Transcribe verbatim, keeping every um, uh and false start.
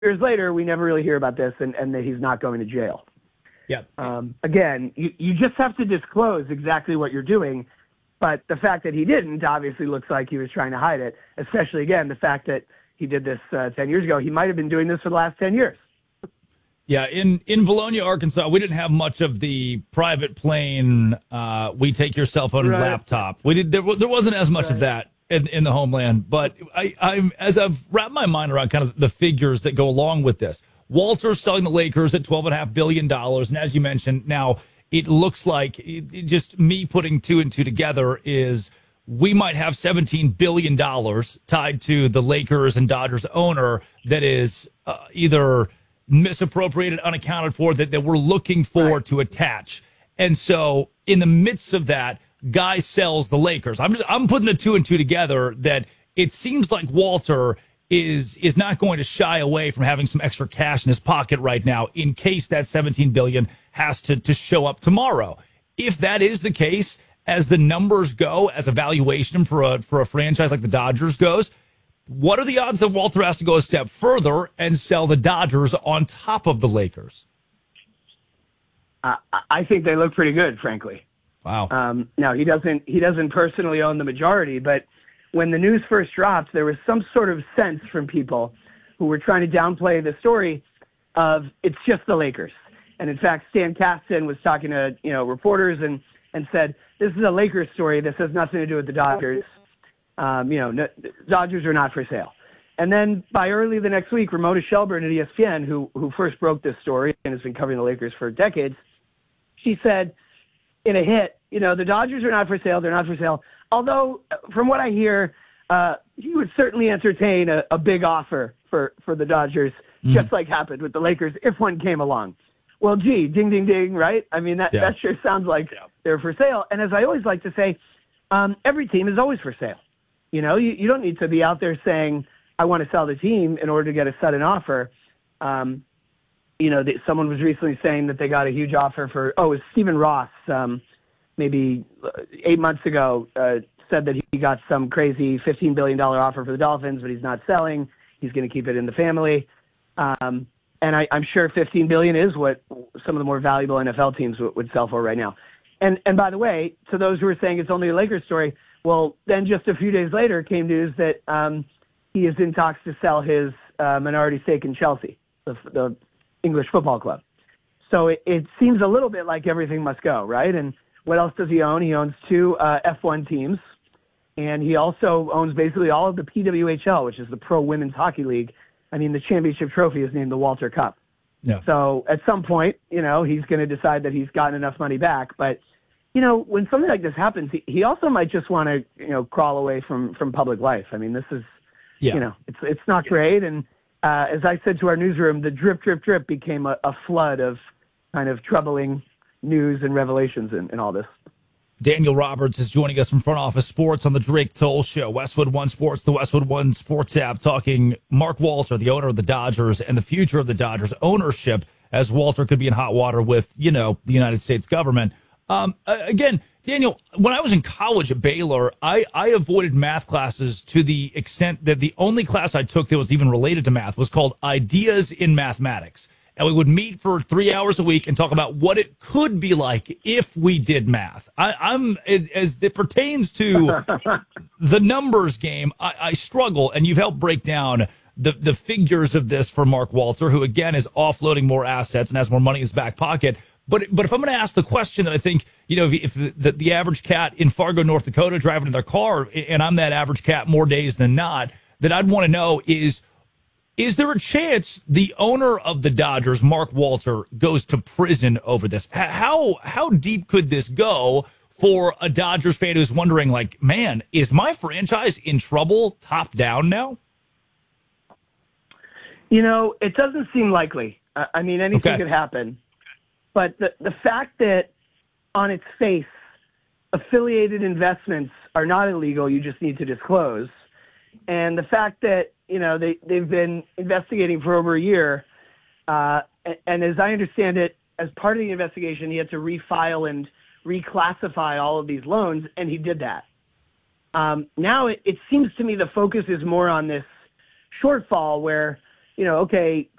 years later, we never really hear about this, and, and that he's not going to jail. Yeah. Um, again, you, you just have to disclose exactly what you're doing, but the fact that he didn't obviously looks like he was trying to hide it, especially, again, the fact that he did this uh, ten years ago. He might have been doing this for the last ten years. Yeah, in, in Valonia, Arkansas, we didn't have much of the private plane, uh, we take your cell phone and Right. laptop. We did there, there wasn't as much Right. of that in, in the homeland. But I, I'm as I've wrapped my mind around kind of the figures that go along with this. Walter's selling the Lakers at twelve point five billion dollars. And as you mentioned, now it looks like it, it just me putting two and two together is we might have seventeen billion dollars tied to the Lakers and Dodgers owner that is uh, either misappropriated, unaccounted for, that, that we're looking for Right. to attach. And so in the midst of that, guy sells the Lakers. I'm just, I'm putting the two and two together that it seems like Walter is is not going to shy away from having some extra cash in his pocket right now in case that seventeen billion dollars has to, to show up tomorrow. If that is the case, as the numbers go, as a valuation for a for a franchise like the Dodgers goes, what are the odds that Walter has to go a step further and sell the Dodgers on top of the Lakers? Uh, I think they look pretty good, frankly. Wow. Um, now he doesn't he doesn't personally own the majority, but when the news first dropped, there was some sort of sense from people who were trying to downplay the story of it's just the Lakers. And in fact, Stan Kasten was talking to you know reporters and and said this is a Lakers story. This has nothing to do with the Dodgers. Um, you know, no, Dodgers are not for sale. And then by early the next week, Ramona Shelburne at E S P N, who who first broke this story and has been covering the Lakers for decades, she said in a hit, you know, the Dodgers are not for sale. They're not for sale. Although, from what I hear, uh, he would certainly entertain a, a big offer for, for the Dodgers, mm. just like happened with the Lakers, if one came along. Well, gee, ding, ding, ding, right? I mean, that, yeah. that sure sounds like yeah. they're for sale. And as I always like to say, um, every team is always for sale. You know, you, you don't need to be out there saying, I want to sell the team in order to get a sudden offer. Um, you know, the, someone was recently saying that they got a huge offer for, oh, it was Stephen Ross, um, maybe eight months ago, uh, said that he got some crazy fifteen billion dollars offer for the Dolphins, but he's not selling. He's going to keep it in the family. Um, and I, I'm sure fifteen billion dollars is what some of the more valuable N F L teams w- would sell for right now. And and by the way, to those who are saying it's only a Lakers story, well, then just a few days later came news that um, he is in talks to sell his uh, minority stake in Chelsea, the, the English football club. So it, it seems a little bit like everything must go, right? And what else does he own? He owns two uh, F one teams, and he also owns basically all of the P W H L, which is the Pro Women's Hockey League. I mean, the championship trophy is named the Walter Cup. Yeah. So at some point, you know, he's going to decide that he's gotten enough money back. But, you know, when something like this happens, he, he also might just want to, you know, crawl away from, from public life. I mean, this is, yeah. you know, it's it's not great. And uh, as I said to our newsroom, the drip, drip, drip became a, a flood of kind of troubling news and revelations in, in all this. Daniel Roberts is joining us from Front Office Sports on the Drake Toll Show. Westwood One Sports, the Westwood One Sports app, talking Mark Walter, the owner of the Dodgers, and the future of the Dodgers ownership, as Walter could be in hot water with, you know, the United States government. Um, again, Daniel, when I was in college at Baylor, I, I avoided math classes to the extent that the only class I took that was even related to math was called Ideas in Mathematics. And we would meet for three hours a week and talk about what it could be like if we did math. I, I'm as it pertains to the numbers game. I, I struggle, and you've helped break down the the figures of this for Mark Walter, who again is offloading more assets and has more money in his back pocket. But but if I'm going to ask the question that I think, you know, if, if the, the average cat in Fargo, North Dakota, driving in their car, and I'm that average cat more days than not, that I'd want to know is. Is there a chance the owner of the Dodgers, Mark Walter, goes to prison over this? How how deep could this go for a Dodgers fan who's wondering, like, man, is my franchise in trouble top down now? You know, it doesn't seem likely. I mean, anything okay. could happen. But the, the fact that on its face, affiliated investments are not illegal, you just need to disclose. And the fact that, you know, they, they've been investigating for over a year. Uh, and, and as I understand it, as part of the investigation, he had to refile and reclassify all of these loans, and he did that. Um, now it, it seems to me the focus is more on this shortfall where, you know, okay,